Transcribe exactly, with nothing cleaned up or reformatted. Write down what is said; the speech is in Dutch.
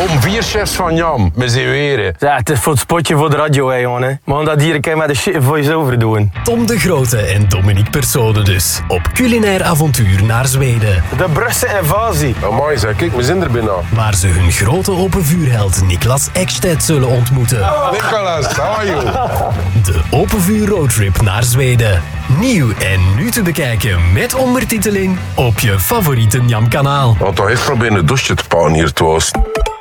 Om vier chefs van Jam, met z'n weren. Ja, het is voor het spotje voor de radio, hè, jongen. We gaan dat hier een keer met de shit voice-over doen. Tom de Grote en Dominique Persone dus. Op culinair avontuur naar Zweden. De Brusselse invasie. Amai, zeg ik, we zijn er bijna. Waar ze hun grote open vuurheld Niklas Ekstedt zullen ontmoeten. Nicolas, how are you? De open vuur roadtrip naar Zweden. Nieuw en nu te bekijken met ondertiteling op je favoriete Njam-kanaal. Laat toch echt proberen een douche te pakken hier thuis.